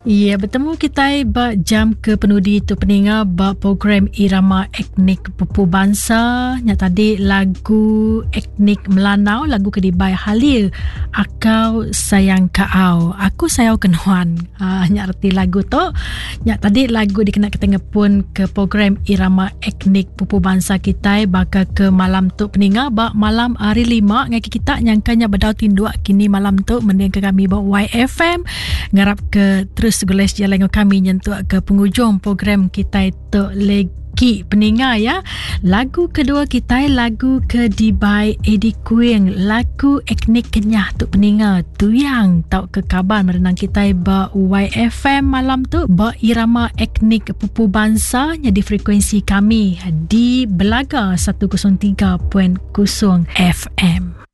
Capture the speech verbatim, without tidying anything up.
Ya, bertemu kita ba jam ke penudi tu peninga ba program Irama Etnik Pupu Bangsa. Nya tadi lagu etnik Melanau, lagu Kedibai Halil. Akau sayang kau, aku sayang kenuan. Ah, nya arti lagu tu. Nya tadi lagu dikena ketengah pun ke program Irama Etnik Pupu Bangsa kita baka ke malam tu peninga ba malam hari lima ngaki kita nyangkanya badau tindua kini malam tu mending ke kami ba Y F M ngarap ke terus gules jalan kami nyentuh ke penghujung program kita itu lagi peninga ya. Lagu kedua kita lagu Kedibai Eddie Queen, lagu etnik Kenyah tu peninga tu yang tau ke kabar merenang kita ba Y F M malam tu ba Irama Etnik Pupu Bangsa nya di frekuensi kami di Belaga seratus tiga kosong F M.